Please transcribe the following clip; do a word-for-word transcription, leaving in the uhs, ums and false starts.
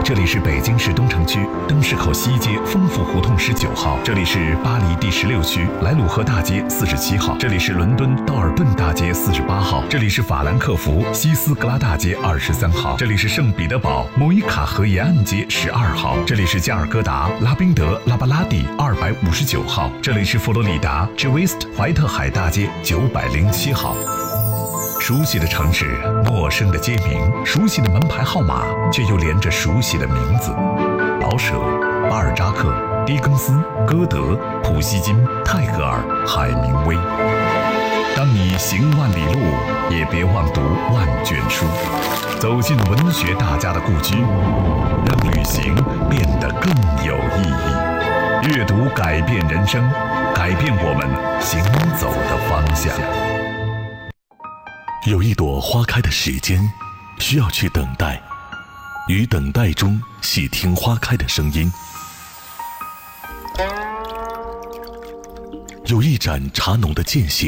这里是北京市东城区灯市口西街丰富胡同十九号，这里是巴黎第十六区莱鲁河大街四十七号，这里是伦敦道尔顿大街四十八号，这里是法兰克福西斯格拉大街二十三号，这里是圣彼得堡莫伊卡河沿岸街十二号，这里是加尔各答拉宾德拉巴拉蒂二百五十九号，这里是佛罗里达 Gewest 怀特海大街九百零七号。熟悉的城市，陌生的街名，熟悉的门牌号码，却又连着熟悉的名字：老舍、巴尔扎克、狄更斯、歌德、普希金、泰戈尔、海明威。当你行万里路，也别忘读万卷书，走进文学大家的故居，让旅行变得更有意义。阅读改变人生，改变我们行走的方向。 有一朵花开的时间，需要去等待，于等待中细听花开的声音。有一盏茶浓的间隙，